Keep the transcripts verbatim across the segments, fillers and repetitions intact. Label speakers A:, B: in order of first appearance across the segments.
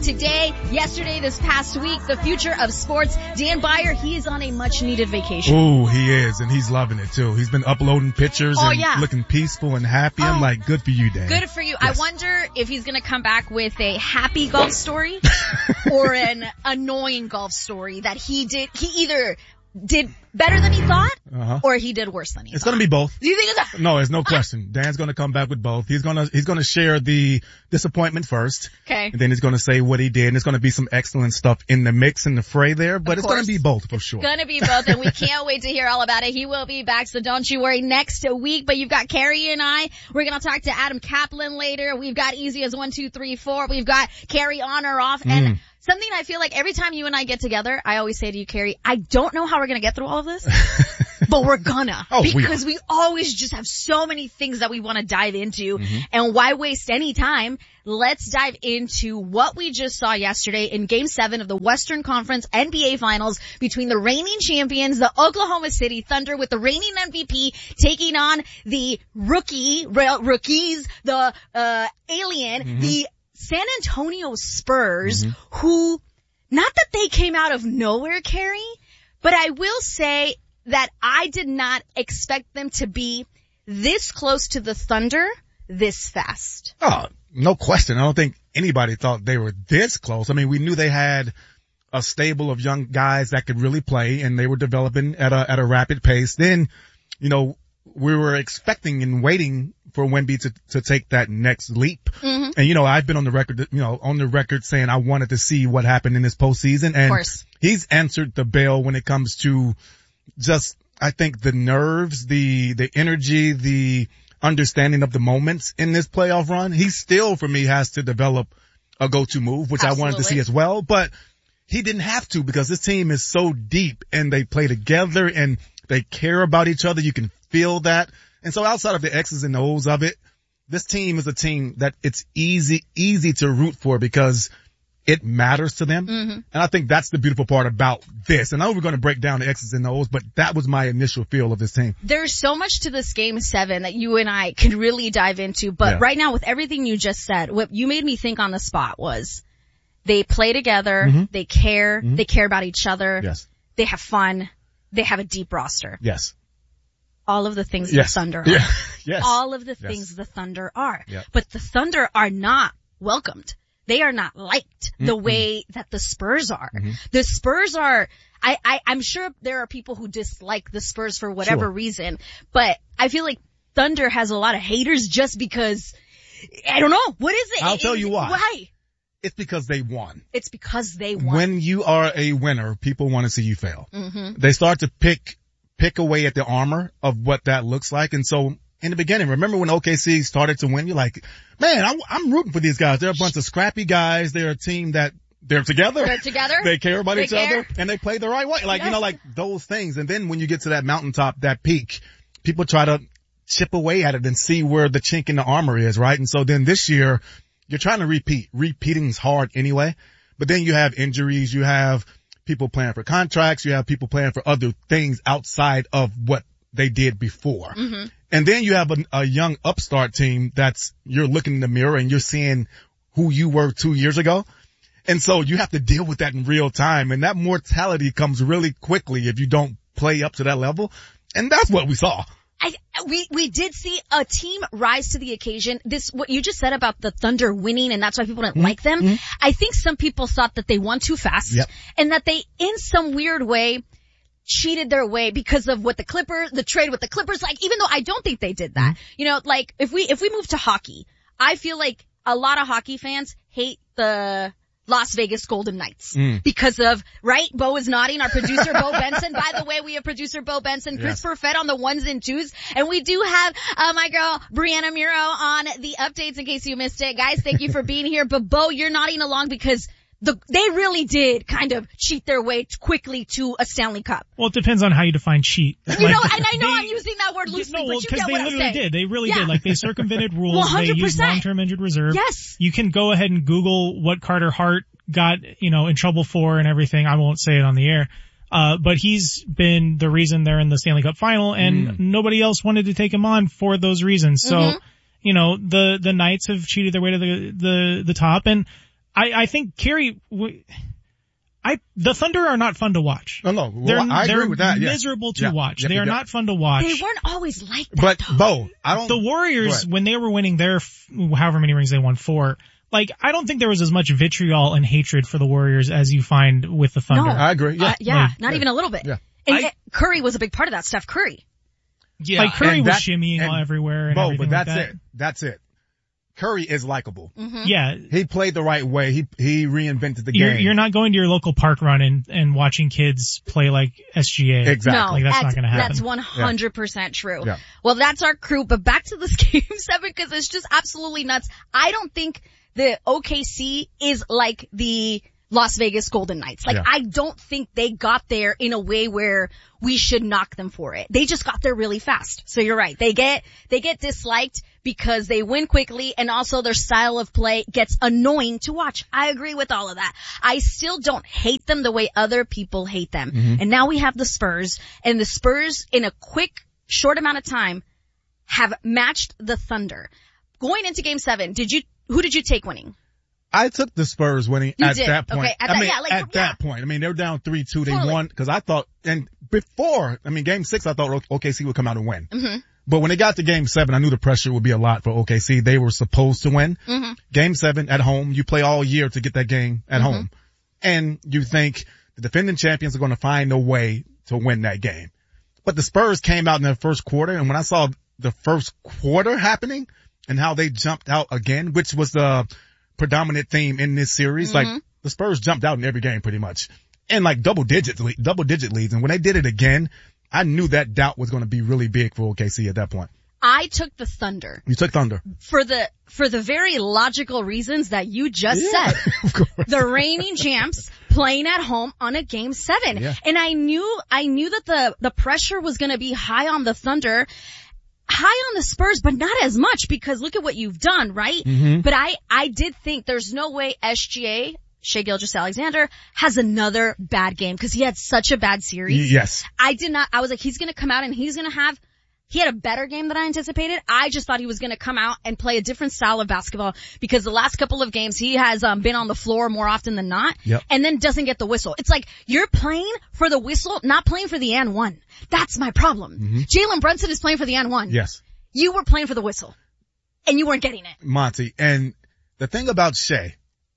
A: today, yesterday, this past week, the future of sports. Dan Beyer, he is on a much needed vacation.
B: Ooh, he is, and he's loving it too. He's been uploading pictures
A: oh,
B: and
A: yeah.
B: looking peaceful and happy.
A: Oh,
B: I'm like, good for you, Dan.
A: Good for you.
B: Yes.
A: I wonder if he's going to come back with a happy golf story or an annoying golf story that he did. He either did better than he thought
B: uh-huh.
A: or he did worse than he
B: it's
A: thought.
B: It's going to be both.
A: Do you think it's a-
B: No, there's no question. Dan's going to come back with both. He's going to, he's going to share the disappointment first.
A: Okay.
B: And then he's going to say what he did. And there's going to be some excellent stuff in the mix and the fray there, but
A: of
B: it's
A: course.
B: going to be both for sure.
A: It's going to be both, and we can't wait to hear all about it. He will be back, so don't you worry, next week. But you've got Carrie and I. We're going to talk to Adam Kaplan later. We've got Easy as one, two, three, four. We've got Carrie on or off.
B: Mm.
A: And something I feel like every time you and I get together, I always say to you, Carrie, I don't know how we're going to get through all of this, but we're gonna.
B: Oh,
A: because
B: we,
A: we always just have so many things that we want to dive into.
B: Mm-hmm.
A: And why waste any time? Let's dive into what we just saw yesterday in Game seven of the Western Conference N B A Finals between the reigning champions, the Oklahoma City Thunder, with the reigning M V P taking on the rookie, rookies, the uh alien, mm-hmm. the San Antonio Spurs, mm-hmm. who, not that they came out of nowhere, Carrie, but I will say that I did not expect them to be this close to the Thunder this fast.
B: Oh, no question. I don't think anybody thought they were this close. I mean, we knew they had a stable of young guys that could really play, and they were developing at a, at a rapid pace. Then, you know, we were expecting and waiting for Wemby to, to take that next leap.
A: Mm-hmm.
B: And, you know, I've been on the record, you know, on the record saying I wanted to see what happened in this postseason. And
A: of course.
B: He's answered the bell when it comes to just, I think, the nerves, the, the energy, the understanding of the moments in this playoff run. He still, for me, has to develop a go-to move, which
A: Absolutely.
B: I wanted to see as well. But he didn't have to, because this team is so deep and they play together and they care about each other. You can feel that. And so outside of the X's and O's of it, this team is a team that it's easy, easy to root for because it matters to them.
A: Mm-hmm.
B: And I think that's the beautiful part about this. And I know we're going to break down the X's and O's, but that was my initial feel of this team.
A: There's so much to this game seven that you and I can really dive into. But
B: yeah.
A: right now, with everything you just said, what you made me think on the spot was they play together,
B: mm-hmm.
A: they care,
B: mm-hmm.
A: they care about each other,
B: yes.
A: they have fun, they have a deep roster.
B: Yes.
A: All of the things
B: yes.
A: the Thunder are.
B: Yeah. Yes.
A: All of the
B: yes.
A: things the Thunder are.
B: Yep.
A: But the Thunder are not welcomed. They are not liked the mm-hmm. way that the Spurs are. Mm-hmm. The Spurs are, I, I, I'm sure there are people who dislike the Spurs for whatever
B: sure.
A: reason, but I feel like Thunder has a lot of haters just because, I don't know, what is it?
B: I'll
A: it,
B: tell
A: it,
B: you why.
A: Why?
B: It's because they won.
A: It's because they won.
B: When you are a winner, people want to see you fail.
A: Mm-hmm.
B: They start to pick, pick away at the armor of what that looks like. And so in the beginning, remember when O K C started to win, you're like, man, I'm, I'm rooting for these guys. They're a bunch of scrappy guys. They're a team that they're together.
A: They're together.
B: They care about
A: they
B: each
A: care.
B: other and they play the right way. Like,
A: yes.
B: you know, like those things. And then when you get to that mountaintop, that peak, people try to chip away at it and see where the chink in the armor is, right? And so then this year, you're trying to repeat. Repeating is hard anyway. But then you have injuries. You have people playing for contracts. You have people playing for other things outside of what they did before.
A: Mm-hmm.
B: And then you have a, a young upstart team that's, you're looking in the mirror and you're seeing who you were two years ago. And so you have to deal with that in real time. And that mortality comes really quickly if you don't play up to that level. And that's what we saw.
A: I, we, we did see a team rise to the occasion. This, what you just said about the Thunder winning, and that's why people didn't mm-hmm. like them. Mm-hmm. I think some people thought that they won too fast.
B: Yep.
A: And that they, in some weird way, cheated their way because of what the Clippers, the trade with the Clippers, like, even though I don't think they did that. Mm-hmm. You know, like, if we, if we move to hockey, I feel like a lot of hockey fans hate the Las Vegas Golden Knights mm. because of, right? Bo is nodding, our producer Bo Benson. By the way, we have producer Bo Benson, Chris yeah. Perfett on the ones and twos. And we do have, uh, my girl, Brianna Muro on the updates in case you missed it. Guys, thank you for being here. But Bo, you're nodding along because the, they really did kind of cheat their way quickly to a Stanley Cup.
C: Well, it depends on how you define cheat.
A: You
C: like,
A: know, and I know
C: they,
A: I'm using that word loosely,
C: no, well,
A: but you get
C: they
A: what I'm
C: literally
A: saying.
C: did. They really
A: yeah.
C: did. Like, they circumvented rules.
A: one hundred percent.
C: They used long-term injured reserve.
A: Yes.
C: You can go ahead and Google what Carter Hart got, you know, in trouble for and everything. I won't say it on the air. Uh, but he's been the reason they're in the Stanley Cup final, and mm. nobody else wanted to take him on for those reasons. So, mm-hmm. you know, the, the Knights have cheated their way to the, the, the top, and I, I think Kerry, I, the Thunder are not fun to watch.
B: No, no, well,
C: they're,
B: I agree
C: they're
B: with that. Yeah.
C: miserable to
B: yeah.
C: watch.
B: Yeah.
C: They are
B: Yeah.
C: not fun to watch.
A: They weren't always like that,
B: But,
A: though.
B: Bo, I don't.
C: The Warriors, when they were winning their, however many rings they won, four, like, I don't think there was as much vitriol and hatred for the Warriors as you find with the Thunder.
A: No.
B: I agree. Yeah.
A: Uh, yeah,
C: Like,
A: not
B: yeah.
A: even a little bit.
B: Yeah.
A: And
C: I-
A: it- Curry was a big part of that, Steph Curry.
C: Yeah, like Curry
B: and
C: was
B: that-
C: shimmying
B: and-
C: all everywhere and
B: Bo,
C: everything
B: but that's
C: like that.
B: it. That's it. Curry is likable.
A: Mm-hmm.
C: Yeah.
B: He played the right way. He he reinvented the
C: You're,
B: game.
C: you're not going to your local park run and, and watching kids play like S G A.
B: Exactly.
A: No,
C: Like, that's not gonna happen.
A: That's one hundred percent true.
B: Yeah.
A: Well, that's our crew, but back to this game seven because it's just absolutely nuts. I don't think the O K C is like the Las Vegas Golden Knights. Like,
B: Yeah.
A: I don't think they got there in a way where we should knock them for it. They just got there really fast. So you're right. They get, they get disliked because they win quickly and also their style of play gets annoying to watch. I agree with all of that. I still don't hate them the way other people hate them.
B: Mm-hmm.
A: And now we have the Spurs, and the Spurs in a quick, short amount of time have matched the Thunder. Going into game seven, did you, who did you take winning?
B: I took the Spurs winning
A: You
B: at
A: did.
B: that point.
A: Okay, at
B: I
A: that-
B: mean,
A: yeah, like,
B: at
A: yeah.
B: that point. I mean, they were down three two. They
A: Totally.
B: won because I thought, and before, I mean, game six, I thought O K C would come out and win.
A: Mm-hmm.
B: But when they got to game seven, I knew the pressure would be a lot for O K C. They were supposed to win.
A: Mm-hmm.
B: Game seven at home, you play all year to get that game at
A: Mm-hmm.
B: home. And you think the defending champions are going to find a way to win that game. But the Spurs came out in the first quarter, and when I saw the first quarter happening and how they jumped out again, which was the predominant theme in this series,
A: Mm-hmm.
B: like the Spurs jumped out in every game pretty much. And like double digit, double digit leads. And when they did it again, I knew that doubt was going to be really big for O K C at that point.
A: I took the Thunder
B: You took Thunder.
A: for the, for the very logical reasons that you just
B: Yeah,
A: said.
B: of course.
A: The reigning champs playing at home on a game seven.
B: Yeah.
A: And I knew, I knew that the, the pressure was going to be high on the Thunder, high on the Spurs, but not as much because look at what you've done, right?
B: Mm-hmm.
A: But I, I did think there's no way S G A, Shai Gilgeous-Alexander, has another bad game because he had such a bad series.
B: Yes.
A: I did not, I was like, he's going to come out and he's going to have, he had a better game than I anticipated. I just thought he was going to come out and play a different style of basketball because the last couple of games he has um, been on the floor more often than not,
B: Yep.
A: and then doesn't get the whistle. It's like you're playing for the whistle, not playing for the and one. That's my problem.
B: Mm-hmm.
A: Jalen Brunson is playing for the and one.
B: Yes.
A: You were playing for the whistle, and you weren't getting it.
B: Monty. And the thing about Shai,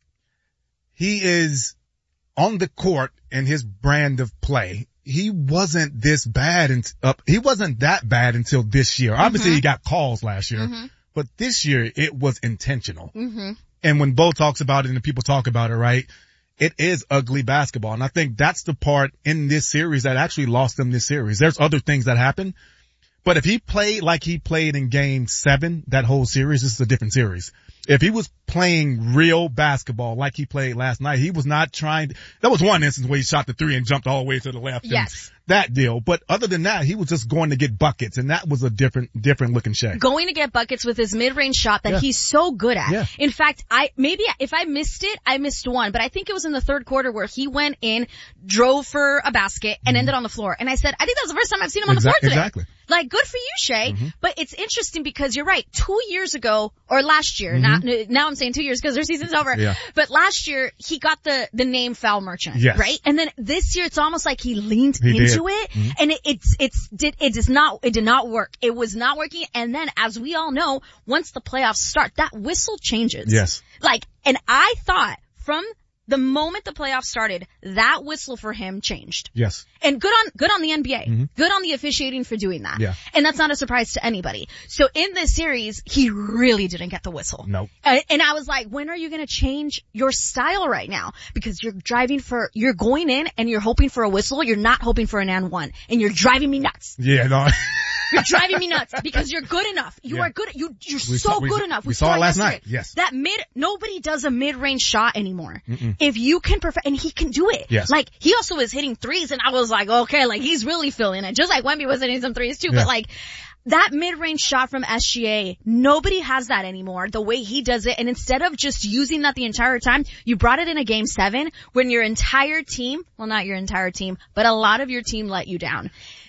B: he is on the court in his brand of play. He wasn't this bad and up. He wasn't that bad until this year. Obviously
A: Mm-hmm.
B: he got calls last year,
A: Mm-hmm.
B: but this year it was intentional.
A: Mm-hmm.
B: And when Bo talks about it and the people talk about it, right, it is ugly basketball. And I think that's the part in this series that actually lost them this series. There's other things that happen, but if he played like he played in game seven, that whole series, this is a different series. If he was playing real basketball like he played last night, he was not trying. That was one instance where he shot the three and jumped all the way to the left. and
A: Yes.
B: That deal. But other than that, he was just going to get buckets, and that was a different, different looking Shai.
A: Going to get buckets with his mid-range shot that
B: Yeah.
A: he's so good at.
B: Yeah.
A: In fact, I, maybe if I missed it, I missed one, but I think it was in the third quarter where he went in, drove for a basket, and ended on the floor. And I said, I think that was the first time I've seen him on the
B: Exac-
A: floor today.
B: exactly.
A: Like, good for you, Shai.
B: Mm-hmm.
A: But it's interesting because you're right. Two years ago, or last year, now, now I'm saying two years because their season's over.
B: Mm-hmm. Yeah.
A: But last year, he got the, the name foul merchant.
B: Yes.
A: Right? And then this year, it's almost like he leaned
B: He did.
A: into it, and it, it's, it's, did, it does not, it did not work. It was not working. And then, as we all know, once the playoffs start, that whistle changes.
B: Yes.
A: Like, and I thought from the moment the playoffs started, that whistle for him changed.
B: Yes.
A: And good on, good on the N B A. Good on the officiating for doing that.
B: Yeah.
A: And that's not a surprise to anybody. So in this series, he really didn't get the whistle.
B: Nope.
A: Uh, and I was like, when are you going to change your style right now? Because you're driving for, you're going in and you're hoping for a whistle. You're not hoping for an and one. And you're driving me nuts.
B: Yeah, no.
A: You're driving me nuts because you're good enough. You
B: Yeah.
A: are good. You, you're
B: We
A: so
B: saw- we
A: good
B: saw-
A: enough.
B: we saw it last
A: yesterday.
B: night. Yes.
A: That mid, nobody does a mid-range shot anymore. Mm-mm. If you can perfect, and he can do it.
B: Yes.
A: Like, he also was hitting threes and I was like, okay, like he's really feeling it. Just like Wemby was hitting some threes too,
B: Yeah.
A: but like, that mid-range shot from S G A, nobody has that anymore, the way he does it. And instead of just using that the entire time, you brought it in a game seven when your entire team, well not your entire team, but a lot of your team let you down.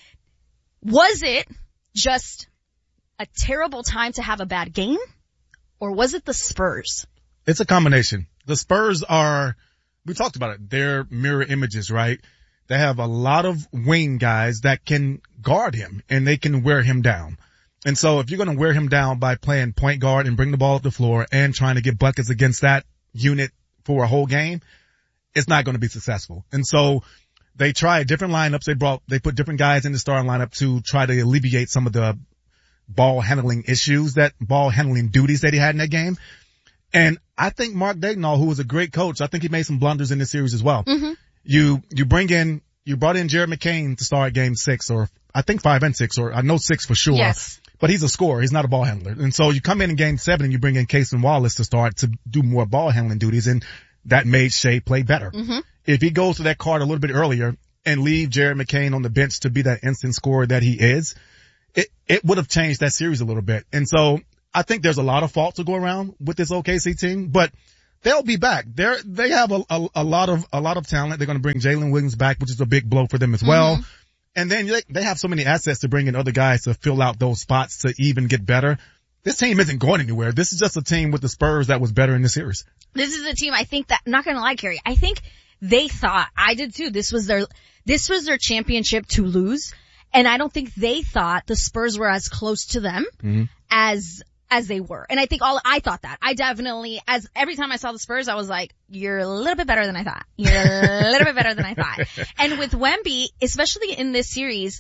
A: Was it just a terrible time to have a bad game? Or was it the Spurs?
B: It's a combination. the Spurs are, we talked about it, they're mirror images, right? They have a lot of wing guys that can guard him and they can wear him down. And so if you're going to wear him down by playing point guard and bring the ball up the floor and trying to get buckets against that unit for a whole game, it's not going to be successful. And so they tried different lineups. They brought, they put different guys in the starting lineup to try to alleviate some of the ball handling issues, that ball handling duties that he had in that game. And I think Mark Daigneault, who was a great coach, I think he made some blunders in this series as well.
A: Mm-hmm.
B: You, you bring in, you brought in Jared McCain to start game six, or I think five and six, or I know six for sure.
A: Yes.
B: But he's a scorer. He's not a ball handler. And so you come in in game seven and you bring in Cason Wallace to start to do more ball handling duties, and that made Shea play better.
A: Mm-hmm.
B: If he goes to that card a little bit earlier and leave Jared McCain on the bench to be that instant scorer that he is, it, it would have changed that series a little bit. And so I think there's a lot of fault to go around with this O K C team, but they'll be back. They're, they have a, a, a lot of, a lot of talent. They're going to bring Jalen Williams back, which is a big blow for them as well. Mm-hmm. And then they, they have so many assets to bring in other guys to fill out those spots to even get better. This team isn't going anywhere. This is just a team with the Spurs that was better in the series.
A: This is a team, I think that, not gonna lie, Carrie, I think they thought, I did too, this was their, this was their championship to lose. And I don't think they thought the Spurs were as close to them mm-hmm. as, as they were. And I think all, I thought that. I definitely, as every time I saw the Spurs, I was like, you're a little bit better than I thought. You're a little bit better than I thought. And with Wemby, especially in this series,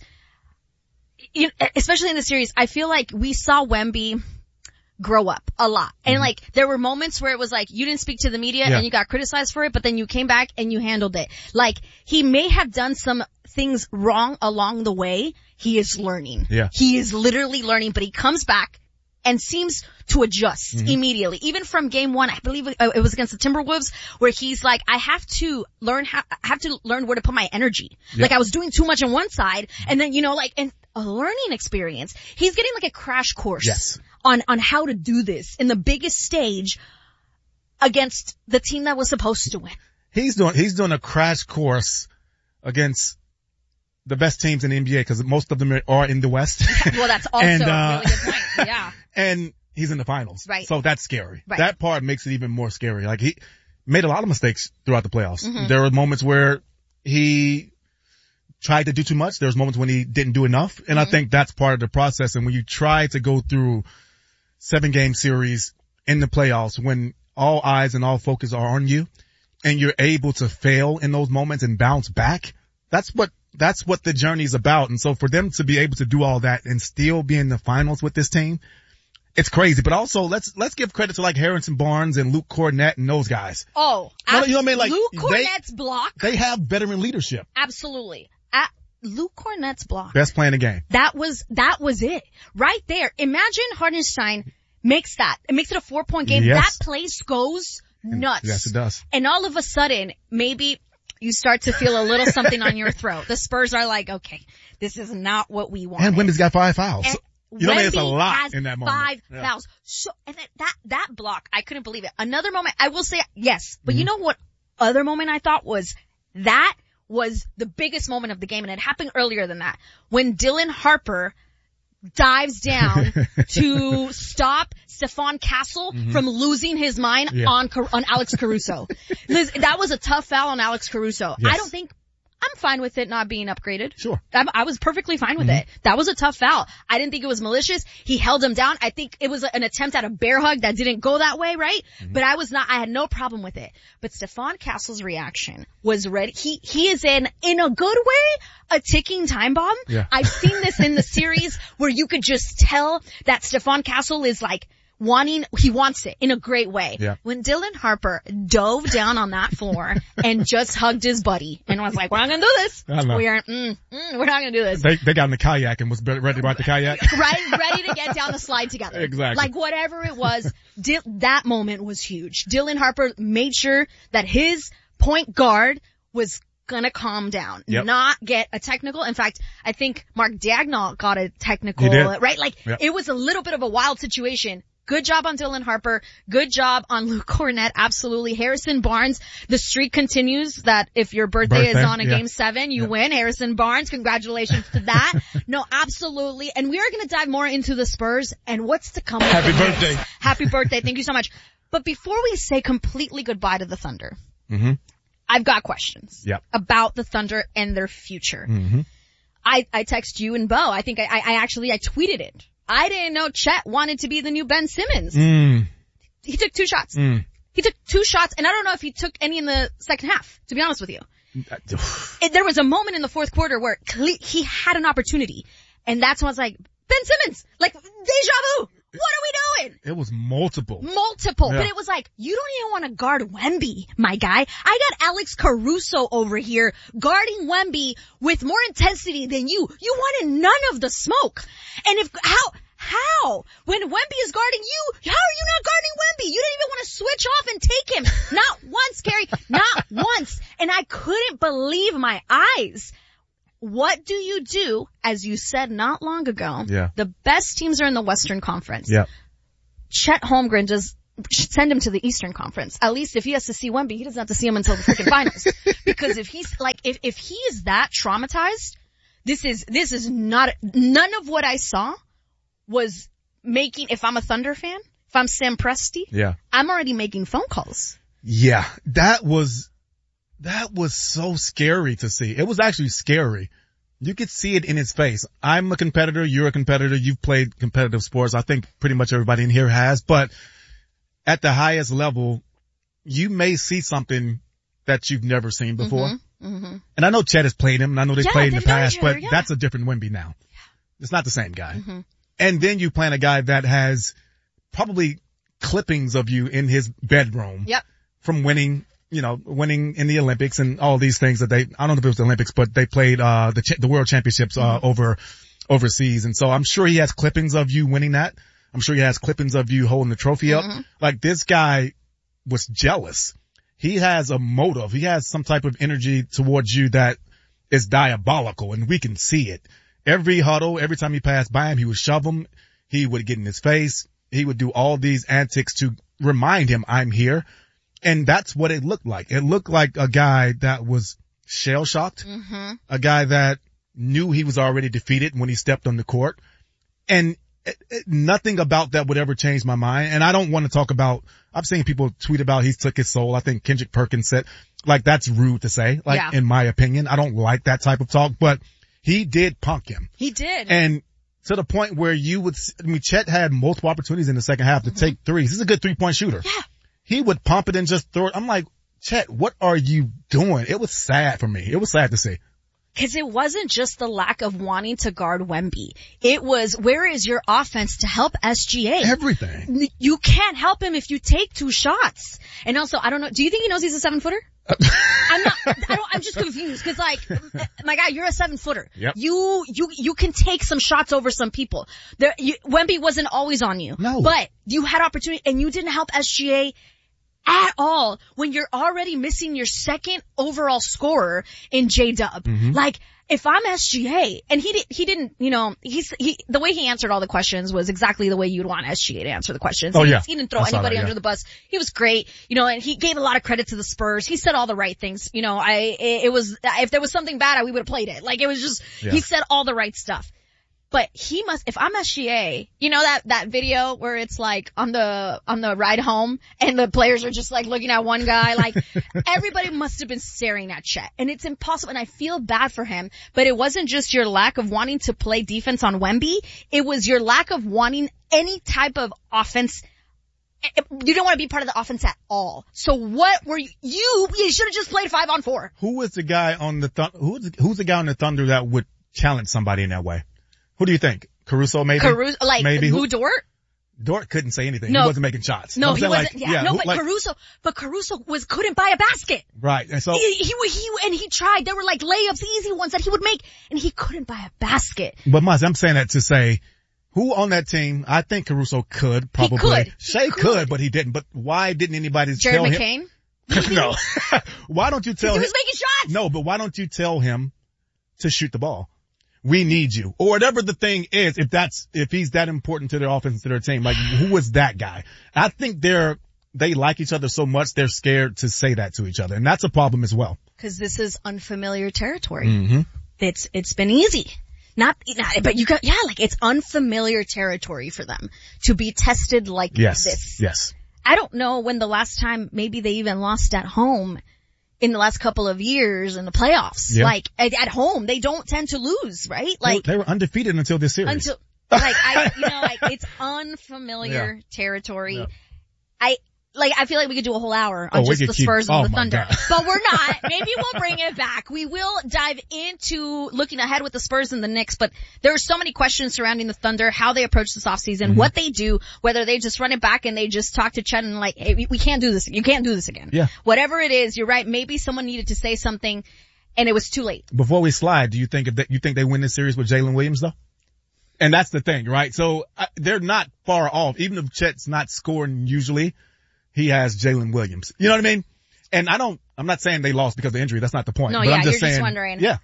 A: you know, especially in this series, I feel like we saw Wemby grow up a lot. And mm-hmm. like, there were moments where it was like, you didn't speak to the media yeah. and you got criticized for it, but then you came back and you handled it. Like, he may have done some things wrong along the way. He is learning.
B: Yeah.
A: He is literally learning, but he comes back and seems to adjust mm-hmm. immediately. Even from game one, I believe it was against the Timberwolves, where he's like, I have to learn how, I have to learn where to put my energy. Yep. Like, I was doing too much on one side, and then, you know, like, and a learning experience. He's getting like a crash course
B: yes.
A: on, on how to do this in the biggest stage against the team that was supposed to win.
B: He's doing, he's doing a crash course against the best teams in the N B A, because most of them are in the West.
A: Well, that's also
B: and, uh,
A: a really good point. Yeah.
B: And he's in the finals.
A: Right.
B: So that's scary.
A: Right.
B: That part makes it even more scary. Like, he made a lot of mistakes throughout the playoffs.
A: Mm-hmm.
B: There were moments where he tried to do too much. There was moments when he didn't do enough. And mm-hmm. I think that's part of the process. And when you try to go through seven game series in the playoffs, when all eyes and all focus are on you, and you're able to fail in those moments and bounce back, that's what That's what the journey is about. And so for them to be able to do all that and still be in the finals with this team, it's crazy. But also, let's let's give credit to like Harrison Barnes and Luke Cornett and those guys.
A: Oh,
B: you know, you know what I mean? Like,
A: Luke Cornett's
B: they,
A: block.
B: They have veteran leadership.
A: Absolutely. At Luke Cornett's block.
B: Best play in the game.
A: That was that was it right there. Imagine Hartenstein makes that. It makes it a four point game.
B: Yes.
A: That place goes nuts.
B: Yes, it does. And
A: all of a sudden, maybe you start to feel a little something on your throat. The Spurs are like, okay, this is not what we want.
B: And Wemby's got five fouls.
A: And
B: you know,
A: Wemby
B: it's a lot
A: has
B: in that moment.
A: Five yeah. fouls. So, and that, that, that block, I couldn't believe it. Another moment, I will say, yes, but mm-hmm. you know what other moment I thought was, that was the biggest moment of the game, and it happened earlier than that. When Dylan Harper dives down to stop Stephon Castle mm-hmm. from losing his mind yeah. on on Alex Caruso. Liz, that was a tough foul on Alex Caruso.
B: Yes.
A: I don't think I'm fine with it not being upgraded.
B: Sure.
A: I, I was perfectly fine with mm-hmm. it. That was a tough foul. I didn't think it was malicious. He held him down. I think it was an attempt at a bear hug that didn't go that way, right? Mm-hmm. But I was not, I had no problem with it. But Stephon Castle's reaction was ready. He, he is in, in a good way, a ticking time bomb.
B: Yeah.
A: I've seen this in the series where you could just tell that Stephon Castle is like, wanting, he wants it in a great way.
B: Yeah.
A: When Dylan Harper dove down on that floor and just hugged his buddy and was like, we're not gonna do this. We are, mm, mm, we're not gonna do this.
B: They, they got in the kayak and was ready to ride the kayak.
A: Right, ready to get down the slide together.
B: Exactly.
A: Like whatever it was, Di- that moment was huge. Dylan Harper made sure that his point guard was gonna calm down,
B: yep.
A: not get a technical. In fact, I think Mark Daigneault got a technical, right? Like
B: yep.
A: it was a little bit of a wild situation. Good job on Dylan Harper. Good job on Luke Cornett. Absolutely. Harrison Barnes. The streak continues that if your birthday, birthday is on a yeah. game seven, you yeah. win. Harrison Barnes. Congratulations to that. No, absolutely. And we are going to dive more into the Spurs and what's to come.
B: Happy birthday.
A: Happy birthday. Thank you so much. But before we say completely goodbye to the Thunder,
B: Mm-hmm.
A: I've got questions
B: Yep.
A: about the Thunder and their future.
B: Mm-hmm.
A: I, I text you and Bo. I think I, I actually, I tweeted it. I didn't know Chet wanted to be the new Ben Simmons.
B: Mm.
A: He took two shots.
B: Mm.
A: He took two shots, and I don't know if he took any in the second half, to be honest with you. It, there was a moment in the fourth quarter where cle- he had an opportunity, and that's when I was like, Ben Simmons, like, deja vu. What are we doing?
B: It was multiple.
A: Multiple.
B: Yeah.
A: But it was like, you don't even want to guard Wemby, my guy. I got Alex Caruso over here guarding Wemby with more intensity than you. You wanted none of the smoke. And if, how, how? When Wemby is guarding you, how are you not guarding Wemby? You didn't even want to switch off and take him. Not once, Carrie. Not once. And I couldn't believe my eyes. What do you do, as you said not long ago?
B: Yeah.
A: The best teams are in the Western Conference.
B: Yeah.
A: Chet Holmgren just send him to the Eastern Conference. At least if he has to see Wemby, he doesn't have to see him until the freaking finals. Because if he's like, if if he is that traumatized, this is this is not none of what I saw was making. If I'm a Thunder fan, if I'm Sam Presti,
B: Yeah.
A: I'm already making phone calls.
B: Yeah. That was, that was so scary to see. It was actually scary. You could see it in his face. I'm a competitor. You're a competitor. You've played competitive sports. I think pretty much everybody in here has, but at the highest level, you may see something that you've never seen before.
A: Mm-hmm, mm-hmm.
B: And I know Chet has played him, and I know they've
A: Yeah,
B: played in the
A: they've known
B: past,
A: each other,
B: but
A: yeah.
B: that's a different Wemby now. It's not the same guy.
A: Mm-hmm.
B: And then you plan a guy that has probably clippings of you in his bedroom
A: Yep.
B: from winning, you know, winning in the Olympics and all these things that they, I don't know if it was the Olympics, but they played, uh, the, ch- the world championships, uh,
A: Mm-hmm.
B: over, overseas. And so I'm sure he has clippings of you winning that. I'm sure he has clippings of you holding the trophy up.
A: Mm-hmm.
B: Like this guy was jealous. He has a motive. He has some type of energy towards you that is diabolical, and we can see it. Every huddle, every time he passed by him, he would shove him. He would get in his face. He would do all these antics to remind him, I'm here. And that's what it looked like. It looked like a guy that was shell shocked,
A: Mm-hmm.
B: a guy that knew he was already defeated when he stepped on the court. And it, it, nothing about that would ever change my mind. And I don't want to talk about, I've seen people tweet about he took his soul. I think Kendrick Perkins said, like, that's rude to say, like,
A: Yeah.
B: in my opinion. I don't like that type of talk, but he did punk him.
A: He did.
B: And to the point where you would, I mean, Chet had multiple opportunities in the second half to
A: Mm-hmm.
B: take threes. He's a good three point shooter.
A: Yeah.
B: He would pump it and just throw it. I'm like, Chet, what are you doing? It was sad for me. It was sad to see.
A: Cause it wasn't just the lack of wanting to guard Wemby. It was, where is your offense to help S G A?
B: Everything.
A: N- You can't help him if you take two shots. And also, I don't know, do you think he knows he's a seven footer? I'm not, I don't, I'm just confused. Cause like, my guy, you're a seven footer.
B: Yep.
A: You, you, you can take some shots over some people. There, you, Wemby wasn't always on you.
B: No.
A: But you had opportunity and you didn't help S G A at all when you're already missing your second overall scorer in J-Dub.
B: Mm-hmm.
A: Like, if I'm S G A, and he did, he didn't, you know, he's, he, the way he answered all the questions was exactly the way you'd want S G A to answer the questions.
B: Oh,
A: he,
B: yeah.
A: he didn't throw
B: I saw
A: anybody
B: that, yeah.
A: under the bus. He was great, you know, and he gave a lot of credit to the Spurs. He said all the right things. You know, I, it, it was, if there was something bad, I, we would have played it. Like, it was just,
B: Yeah.
A: he said all the right stuff. But he must, if I'm S G A, you know that, that video where it's like on the, on the ride home and the players are just like looking at one guy, like everybody must have been staring at Chet. And it's impossible, and I feel bad for him, but it wasn't just your lack of wanting to play defense on Wemby, it was your lack of wanting any type of offense. You don't want to be part of the offense at all. So what were you, you, you should have just played five on four.
B: Who was the guy on the, th- who's, who's the guy on the Thunder that would challenge somebody in that way? Who do you think? Caruso maybe?
A: Caruso, like,
B: maybe.
A: Lou
B: Who?
A: Dort?
B: Dort couldn't say anything.
A: No.
B: He wasn't making shots.
A: No,
B: I'm
A: he
B: saying,
A: wasn't.
B: like,
A: yeah, no,
B: who-
A: but
B: like,
A: Caruso, but Caruso was couldn't buy a basket.
B: right. And so,
A: He, he, he, and he tried. There were like layups, easy ones that he would make, and he couldn't buy a basket.
B: but Maz, I'm saying that to say, who on that team, I think Caruso could probably.
A: could. He
B: Shea could.
A: could.
B: but he didn't. But why didn't anybody
A: Jared
B: tell
A: McCain?
B: him? No. Why don't you tell
A: He
B: him?
A: was making shots.
B: No, but why don't you tell him to shoot the ball? We need you. Or whatever the thing is, if that's, if he's that important to their offense, to their team, like who is that guy? I think they're, they like each other so much, they're scared to say that to each other. And that's a problem as well.
A: Cause this is unfamiliar territory.
B: Mm-hmm.
A: It's, it's been easy. Not, not, but you got, yeah, like it's unfamiliar territory for them to be tested like
B: Yes.
A: this.
B: Yes.
A: I don't know when the last time maybe they even lost at home in the last couple of years in the playoffs. Yeah. Like at, at home, they don't tend to lose, right? Like
B: they, they were undefeated until this series.
A: Until like I, you know, like it's unfamiliar yeah. territory. Yeah. I. Like, I feel like we could do a whole hour on oh, just the Spurs keep, and oh the Thunder. But we're not. Maybe we'll bring it back. We will dive into looking ahead with the Spurs and the Knicks, but there are so many questions surrounding the Thunder, how they approach this offseason, mm-hmm. what they do, whether they just run it back and they just talk to Chet and like, hey, we, we can't do this. You can't do this again.
B: Yeah.
A: Whatever it is, you're right. Maybe someone needed to say something and it was too late.
B: Before we slide, do you think if they, you think they win this series with Jalen Williams though? And that's the thing, right? So uh, they're not far off. Even if Chet's not scoring usually, he has Jalen Williams. You know what I mean? And I don't, I'm not saying they lost because of injury. That's not the point.
A: No,
B: but
A: yeah,
B: I'm just
A: you're
B: saying,
A: just wondering.
B: Yeah.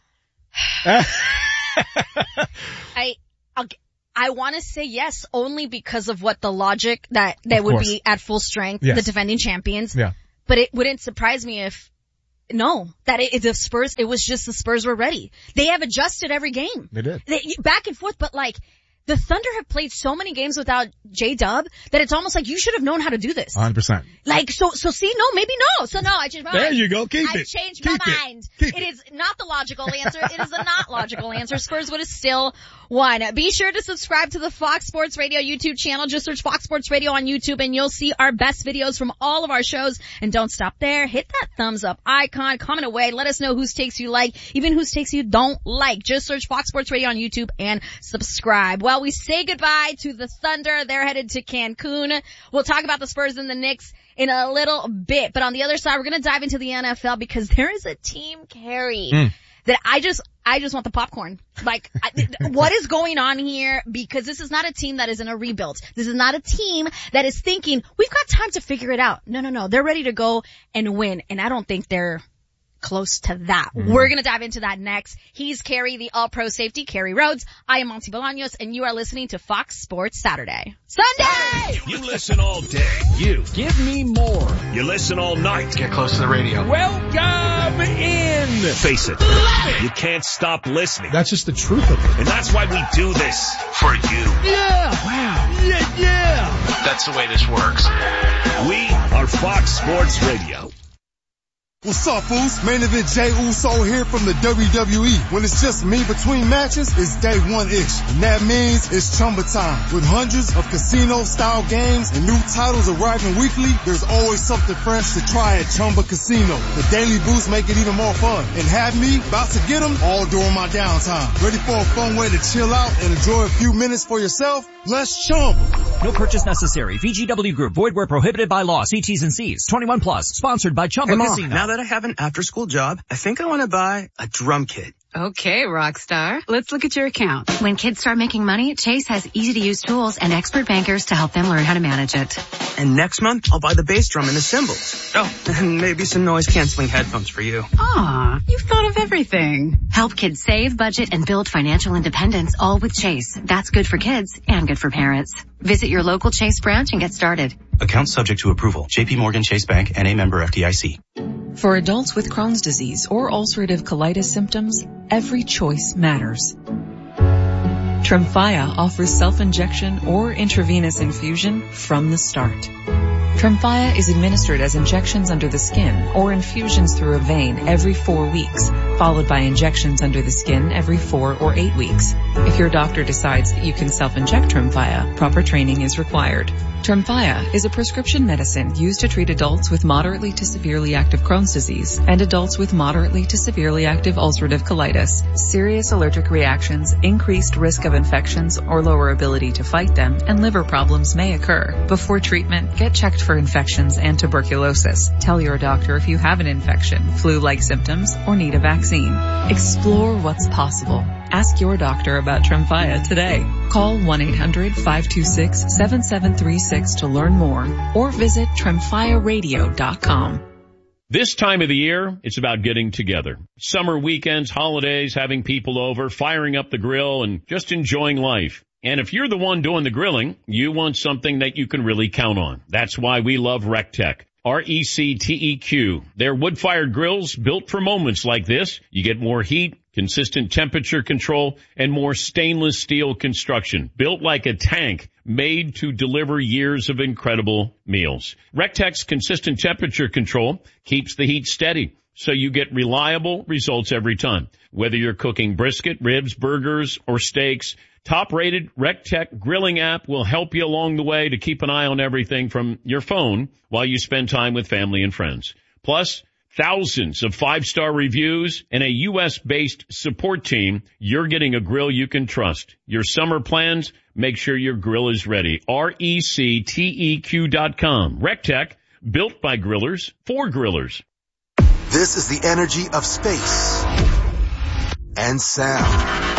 A: I, I'll, I want to say yes only because of what the logic that they would be at full strength, yes. the defending champions.
B: Yeah.
A: But it wouldn't surprise me if, no, that it, the Spurs, it was just the Spurs were ready. They have adjusted every game.
B: They did.
A: They, back and forth, but like, the Thunder have played so many games without J-Dub that it's almost like you should have known how to do this.
B: one hundred percent.
A: Like, so, so see, no, maybe no. So no, I changed my
B: there
A: mind.
B: There you go. Keep
A: I
B: it.
A: I changed
B: Keep
A: my
B: it.
A: mind.
B: Keep
A: it
B: it
A: is not the logical answer. It is a not logical answer. Spurs would have still won. Be sure to subscribe to the Fox Sports Radio YouTube channel. Just search Fox Sports Radio on YouTube and you'll see our best videos from all of our shows. And don't stop there. Hit that thumbs up icon. Comment away. Let us know whose takes you like, even whose takes you don't like. Just search Fox Sports Radio on YouTube and subscribe. Well, we say goodbye to the Thunder. They're headed to Cancun. We'll talk about the Spurs and the Knicks in a little bit. But on the other side, we're going to dive into the N F L because there is a team, Carrie, mm. that I just, I just want the popcorn. Like, I, what is going on here? Because this is not a team that is in a rebuild. This is not a team that is thinking, we've got time to figure it out. No, no, no. They're ready to go and win. And I don't think they're close to that. Mm. We're going to dive into that next. He's Carrie, the all-pro safety, Carrie Rhodes. I am Monty Bolaños, and you are listening to Fox Sports Saturday. Sunday!
D: You listen all day. You. Give me more. You listen all night.
E: Get close to the radio.
D: Welcome in. Face it. You can't stop listening.
E: That's just the truth of it.
D: And that's why we do this. For you.
E: Yeah. Wow. Yeah, yeah.
F: That's the way this works.
D: We are Fox Sports Radio.
G: What's up, fools? Main event Jey Uso here from the W W E. When it's just me between matches, it's day one-ish. And that means it's Chumba time. With hundreds of casino-style games and new titles arriving weekly, there's always something fresh to try at Chumba Casino. The daily boosts make it even more fun. And have me about to get them all during my downtime. Ready for a fun way to chill out and enjoy a few minutes for yourself? Let's Chumba.
H: No purchase necessary. V G W Group. Void where prohibited by law. See T's and C's. twenty-one plus. Sponsored by Chumba
I: hey, Mom,
H: Casino.
I: Now that I have an after-school job, I think I want to buy a drum kit.
J: Okay, Rockstar. Let's look at your account.
K: When kids start making money, Chase has easy-to-use tools and expert bankers to help them learn how to manage it.
I: And next month, I'll buy the bass drum and the cymbals. Oh, and maybe some noise-canceling headphones for you.
J: Aw, you've thought of everything.
K: Help kids save, budget, and build financial independence, all with Chase. That's good for kids and good for parents. Visit your local Chase branch and get started.
L: Account subject to approval. J P Morgan Chase Bank, N A member F D I C.
M: For adults with Crohn's disease or ulcerative colitis symptoms, every choice matters. Tremfya offers self-injection or intravenous infusion from the start. Tremfya is administered as injections under the skin or infusions through a vein every four weeks, followed by injections under the skin every four or eight weeks. If your doctor decides that you can self-inject Tremfya, proper training is required. Tremfya is a prescription medicine used to treat adults with moderately to severely active Crohn's disease and adults with moderately to severely active ulcerative colitis. Serious allergic reactions, increased risk of infections or lower ability to fight them, and liver problems may occur. Before treatment, get checked for infections and tuberculosis. Tell your doctor if you have an infection, flu-like symptoms, or need a vaccine. Explore what's possible. Ask your doctor about Tremfya today. Call one eight hundred five two six seven seven three six to learn more or visit tremfya radio dot com.
N: This time of the year, it's about getting together. Summer weekends, holidays, having people over, firing up the grill, and just enjoying life. And if you're the one doing the grilling, you want something that you can really count on. That's why we love RecTech. R E C T E Q. They're wood-fired grills built for moments like this. You get more heat, consistent temperature control, and more stainless steel construction. Built like a tank, made to deliver years of incredible meals. Rectech's consistent temperature control keeps the heat steady, so you get reliable results every time. Whether you're cooking brisket, ribs, burgers, or steaks, top-rated Rectech grilling app will help you along the way to keep an eye on everything from your phone while you spend time with family and friends. Plus, thousands of five-star reviews and a U S-based support team. You're getting a grill you can trust. Your summer plans, make sure your grill is ready. R E C T E Q dot com. Rectech, built by grillers, for grillers.
F: This is the energy of space and sound.